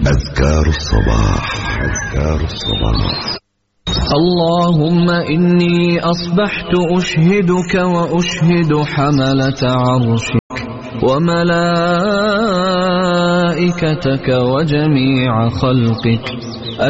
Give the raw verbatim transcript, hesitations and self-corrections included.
أذكار الصباح. أذكار الصباح. اللهم إني أصبحت أشهدك وأشهد حملة عرشك وملائكتك وجميع خلقك